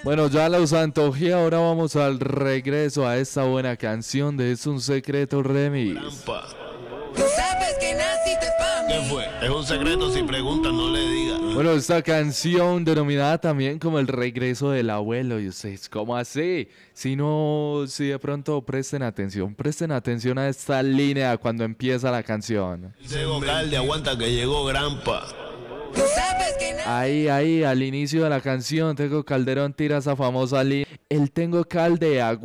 Bueno, ya los antojé, ahora vamos al regreso a esta buena canción de Es un Secreto Remix. Trampa. Tú sabes que naciste pa' ¿Qué mí. fue? Es un secreto, si preguntan no le diga. Bueno, esta canción denominada también como el regreso del abuelo. Y ustedes, ¿cómo así? Si no, si de pronto presten atención a esta línea cuando empieza la canción. Ese vocal de aguanta que llegó Grampa. Tú sabes que Ahí, al inicio de la canción, Tengo Calderón tira esa famosa línea. El tengo calde,